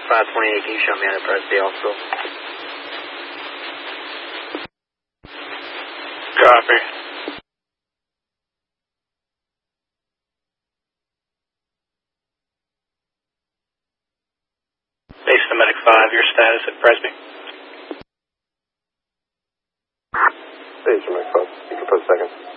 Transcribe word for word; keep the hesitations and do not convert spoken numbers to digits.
five twenty-eight, can you show me out of Presby also? Copy. Base to Medic five, your status at Presby? Base to Medic five, you can put a second.